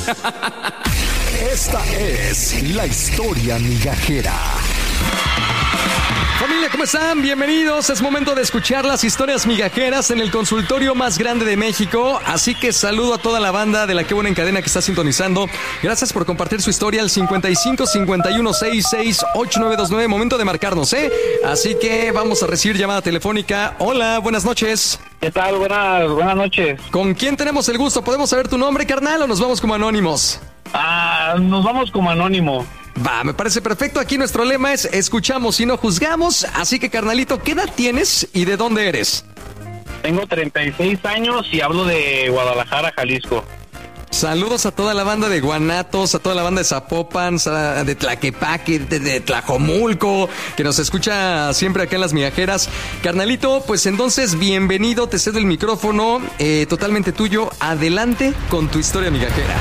Esta es la historia migajera. Familia, ¿cómo están? Bienvenidos. Es momento de escuchar las historias migajeras en el consultorio más grande de México. Así que saludo a toda la banda de la Qué Buena en Cadena que está sintonizando. Gracias por compartir su historia al 55 51 66 8929. Momento de marcarnos, ¿eh? Así que vamos a recibir llamada telefónica. Hola, buenas noches. ¿Qué tal? Buenas noches. ¿Con quién tenemos el gusto? ¿Podemos saber tu nombre, carnal, o nos vamos como anónimos? Nos vamos como anónimo. Va, me parece perfecto. Aquí nuestro lema es escuchamos y no juzgamos. Así que, carnalito, ¿qué edad tienes y de dónde eres? Tengo 36 años y hablo de Guadalajara, Jalisco. Saludos a toda la banda de Guanatos, a toda la banda de Zapopan, de Tlaquepaque, de Tlajomulco, que nos escucha siempre acá en Las Migajeras. Carnalito, pues entonces, bienvenido, te cedo el micrófono, totalmente tuyo. Adelante con tu historia migajera.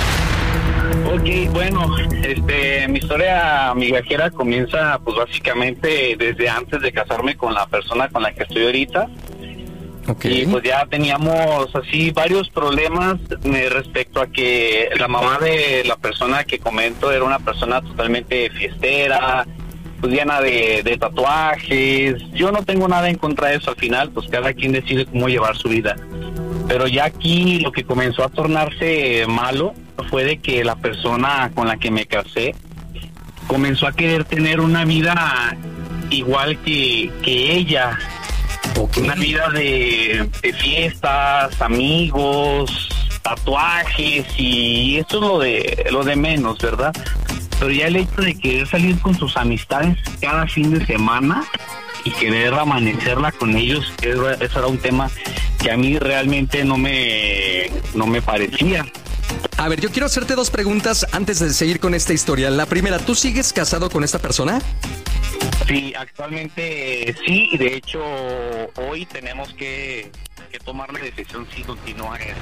Ok, bueno, mi historia migajera comienza pues básicamente desde antes de casarme con la persona con la que estoy ahorita. Okay. Y pues ya teníamos así varios problemas respecto a que la mamá de la persona que comento era una persona totalmente fiestera, pues llena de tatuajes. Yo no tengo nada en contra de eso, al final pues cada quien decide cómo llevar su vida. Pero ya aquí lo que comenzó a tornarse malo fue de que la persona con la que me casé comenzó a querer tener una vida igual que ella. Okay. Una vida de fiestas, amigos, tatuajes, y eso es lo de menos, ¿verdad? Pero ya el hecho de querer salir con sus amistades cada fin de semana y querer amanecerla con ellos, eso era un tema que a mí realmente no me parecía. A ver, yo quiero hacerte dos preguntas antes de seguir con esta historia. La primera, ¿tú sigues casado con esta persona? Sí, actualmente sí, y de hecho hoy tenemos que tomar la decisión si continuar esto.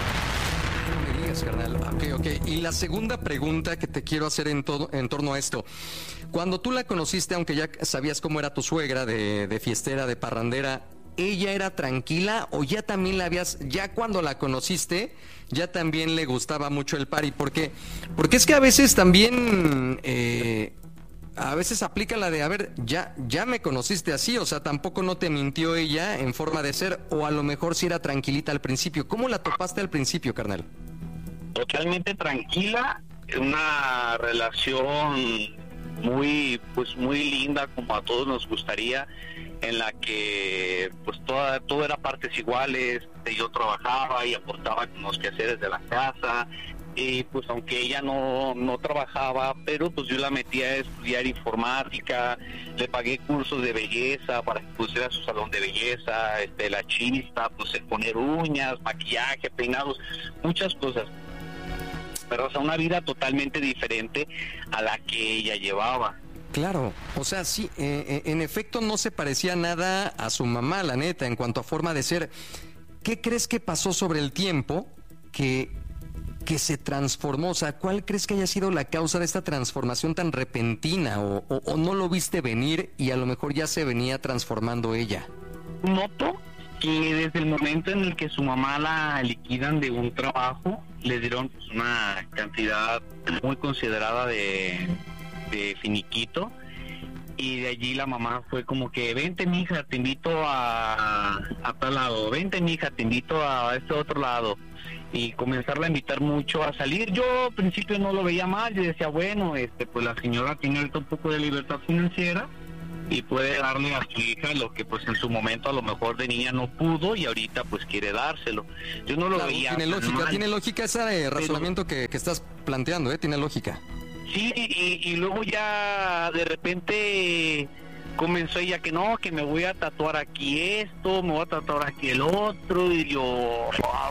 No me digas, carnal. Ok. Y la segunda pregunta que te quiero hacer en torno a esto. Cuando tú la conociste, aunque ya sabías cómo era tu suegra, de fiestera, de parrandera, ¿ella era tranquila o ya también ya cuando la conociste, ya también le gustaba mucho el party? Porque es que a veces también... a veces aplica la de, a ver, ya me conociste así, o sea, tampoco no te mintió ella en forma de ser, o a lo mejor sí era tranquilita al principio. ¿Cómo la topaste al principio, carnal? Totalmente tranquila, una relación muy linda, como a todos nos gustaría, en la que pues todo era partes iguales. Yo trabajaba y aportaba con los quehaceres de la casa. Y pues aunque ella no trabajaba, pero pues yo la metí a estudiar informática, le pagué cursos de belleza para que pusiera su salón de belleza, la chista, pues el poner uñas, maquillaje, peinados, muchas cosas. Pero o sea, una vida totalmente diferente a la que ella llevaba. Claro, o sea, sí, en efecto no se parecía nada a su mamá, la neta, en cuanto a forma de ser. ¿Qué crees que pasó sobre el tiempo que se transformó? O sea, ¿cuál crees que haya sido la causa de esta transformación tan repentina? ¿O no lo viste venir y a lo mejor ya se venía transformando ella? Noto que desde el momento en el que su mamá la liquidan de un trabajo, le dieron pues, una cantidad muy considerada de finiquito, y de allí la mamá fue como que vente mija, te invito a tal lado, vente mija, te invito a este otro lado, y comenzarla a invitar mucho a salir. Yo al principio no lo veía mal, yo decía bueno, pues la señora tiene ahorita un poco de libertad financiera y puede darle a su hija lo que pues en su momento a lo mejor de niña no pudo y ahorita pues quiere dárselo. Yo no lo veía. Tiene lógica ese razonamiento que estás planteando, tiene lógica. Sí, y luego ya de repente comenzó ella que no, que me voy a tatuar aquí esto, me voy a tatuar aquí el otro, y yo...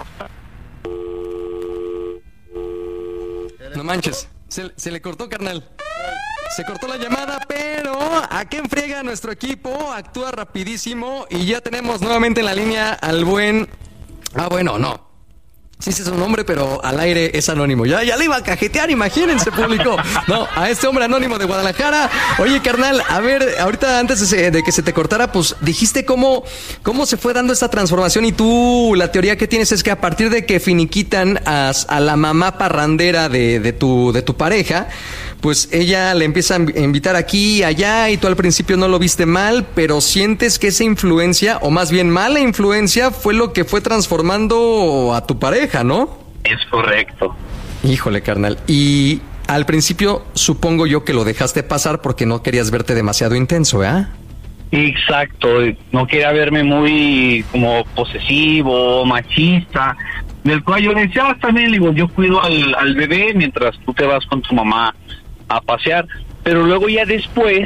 No manches, se le cortó, carnal. Se cortó la llamada, pero ¿a qué enfriega nuestro equipo? Actúa rapidísimo y ya tenemos nuevamente en la línea al buen... bueno, no. Sí, es un nombre, pero al aire es anónimo. Ya le iba a cajetear, imagínense, público. No, a este hombre anónimo de Guadalajara. Oye, carnal, a ver, ahorita antes de que se te cortara, pues dijiste cómo se fue dando esta transformación y tú, la teoría que tienes es que a partir de que finiquitan a la mamá parrandera de tu pareja, pues ella le empieza a invitar aquí y allá y tú al principio no lo viste mal, pero sientes que esa influencia, o más bien mala influencia, fue lo que fue transformando a tu pareja, ¿no? Es correcto. Híjole, carnal. Y al principio supongo yo que lo dejaste pasar porque no querías verte demasiado intenso, ¿verdad? Exacto, no quería verme muy como posesivo, machista, del cual yo decía, también digo, yo cuido al bebé mientras tú te vas con tu mamá a pasear, pero luego ya después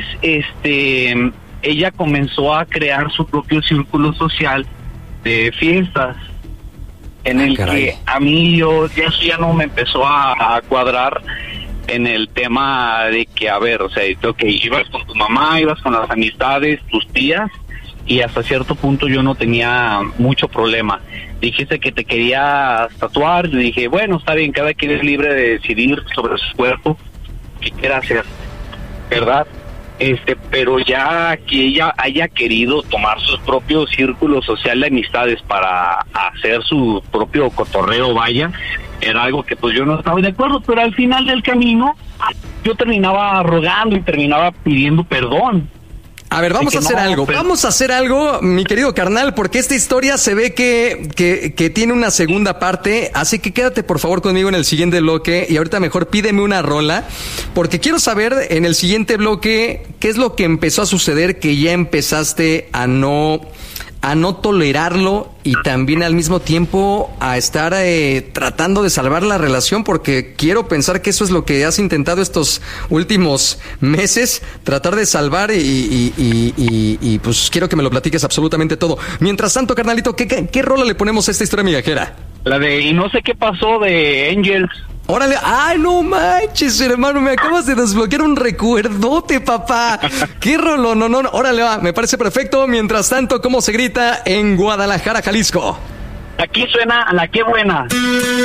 ella comenzó a crear su propio círculo social de fiestas en el que a mí eso ya no me empezó a cuadrar en el tema de que, a ver, o sea, ibas con tu mamá, ibas con las amistades, tus tías, y hasta cierto punto yo no tenía mucho problema. Dijiste que te querías tatuar, yo dije, bueno, está bien, cada quien es libre de decidir sobre su cuerpo que quiera hacer, ¿verdad? Pero ya que ella haya querido tomar su propio círculo social de amistades para hacer su propio cotorreo, vaya, era algo que pues yo no estaba de acuerdo, pero al final del camino yo terminaba rogando y terminaba pidiendo perdón. A ver, vamos a hacer algo, mi querido carnal, porque esta historia se ve que tiene una segunda parte, así que quédate por favor conmigo en el siguiente bloque y ahorita mejor pídeme una rola, porque quiero saber en el siguiente bloque qué es lo que empezó a suceder, que ya empezaste a no tolerarlo y también al mismo tiempo a estar tratando de salvar la relación, porque quiero pensar que eso es lo que has intentado estos últimos meses, tratar de salvar y pues quiero que me lo platiques absolutamente todo. Mientras tanto, carnalito, ¿qué rola le ponemos a esta historia migajera? La de Y no sé qué pasó de Angels. Órale, ay, no manches, hermano, me acabas de desbloquear un recuerdote, papá. Qué rolo, no, órale, va, me parece perfecto. Mientras tanto, ¿cómo se grita en Guadalajara, Jalisco? Aquí suena La Qué Buena.